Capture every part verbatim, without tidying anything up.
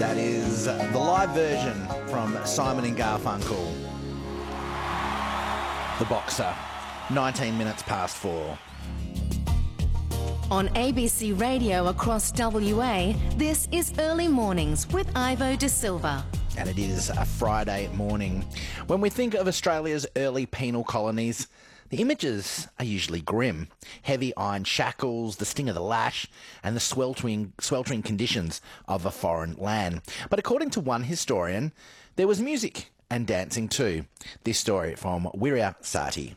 That is the live version from Simon and Garfunkel. The Boxer, nineteen minutes past four. On A B C Radio across W A, this is Early Mornings with Ivo De Silva. And it is a Friday morning. When we think of Australia's early penal colonies, the images are usually grim. Heavy iron shackles, the sting of the lash, and the sweltering, sweltering conditions of a foreign land. But according to one historian, there was music and dancing too. This story from Wirya Sati.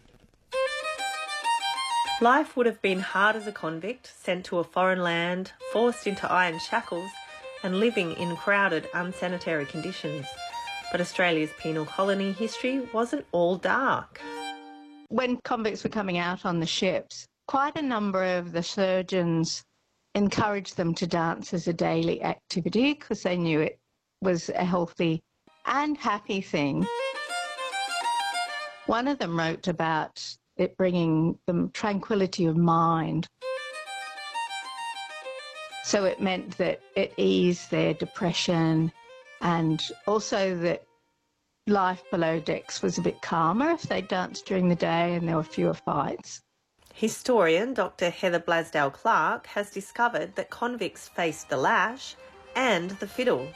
Life would have been hard as a convict, sent to a foreign land, forced into iron shackles, and living in crowded, unsanitary conditions. But Australia's penal colony history wasn't all dark. When convicts were coming out on the ships, quite a number of the surgeons encouraged them to dance as a daily activity because they knew it was a healthy and happy thing. One of them wrote about it bringing them tranquility of mind. So it meant that it eased their depression, and also that life below decks was a bit calmer if they danced during the day and there were fewer fights. Historian Doctor Heather Blasdell-Clark has discovered that convicts faced the lash and the fiddle.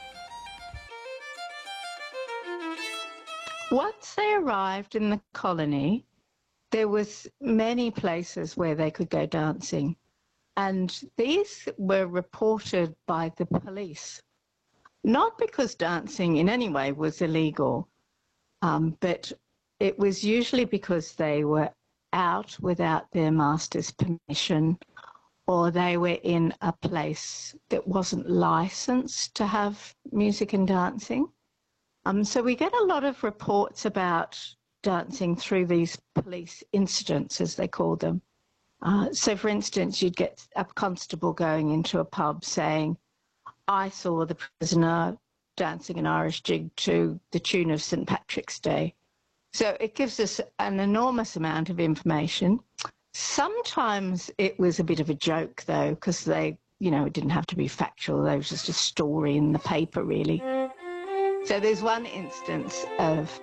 Once they arrived in the colony, there was many places where they could go dancing, and these were reported by the police. Not because dancing in any way was illegal, um, but it was usually because they were out without their master's permission, or they were in a place that wasn't licensed to have music and dancing. Um, so we get a lot of reports about dancing through these police incidents, as they call them. Uh, so, for instance, you'd get a constable going into a pub saying, I saw the prisoner dancing an Irish jig to the tune of Saint Patrick's Day. So it gives us an enormous amount of information. Sometimes it was a bit of a joke, though, because they, you know, it didn't have to be factual. There was just a story in the paper, really. So there's one instance of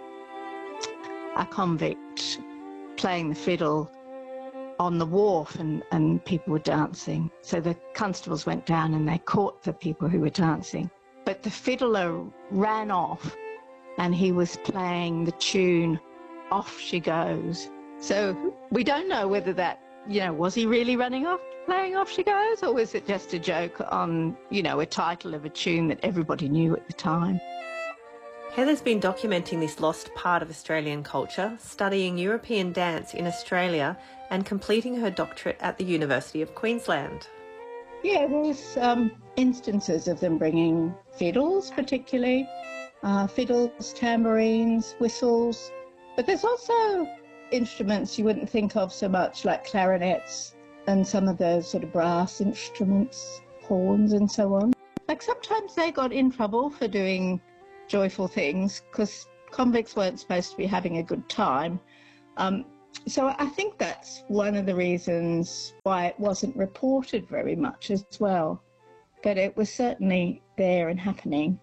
a convict playing the fiddle on the wharf, and, and people were dancing. So the constables went down and they caught the people who were dancing. But the fiddler ran off and he was playing the tune Off She Goes. So we don't know whether that, you know, was he really running off playing Off She Goes, or was it just a joke on, you know, a title of a tune that everybody knew at the time? Heather's been documenting this lost part of Australian culture, studying European dance in Australia and completing her doctorate at the University of Queensland. Yeah, there's um, instances of them bringing fiddles, particularly, uh, fiddles, tambourines, whistles, but there's also instruments you wouldn't think of so much, like clarinets and some of those sort of brass instruments, horns and so on. Like sometimes they got in trouble for doing joyful things because convicts weren't supposed to be having a good time. Um, so I think that's one of the reasons why it wasn't reported very much as well. But it was certainly there and happening.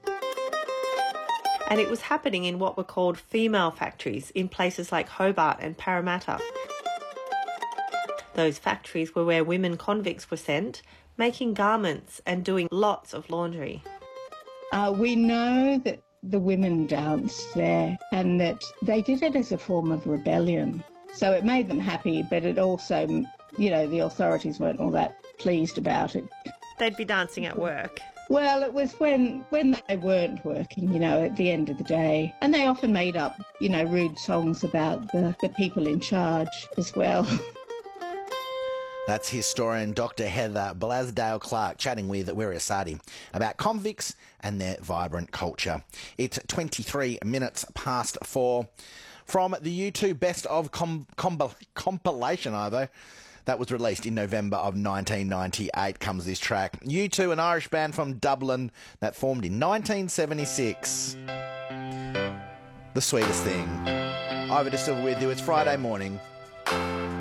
And it was happening in what were called female factories in places like Hobart and Parramatta. Those factories were where women convicts were sent, making garments and doing lots of laundry. Uh, we know that the women danced there and that they did it as a form of rebellion. So it made them happy, but it also, you know, the authorities weren't all that pleased about it. They'd be dancing at work. Well, it was when, when they weren't working, you know, at the end of the day. And they often made up, you know, rude songs about the, the people in charge as well. That's historian Doctor Heather Blasdell-Clark chatting with Wirya Sati about convicts and their vibrant culture. It's twenty-three minutes past four. From the U two Best of com- com- compilation, Ivo, that was released in November of nineteen ninety-eight, comes this track. U two, an Irish band from Dublin that formed in nineteen seventy-six. The Sweetest Thing. Ivo De Silva with you. It's Friday morning.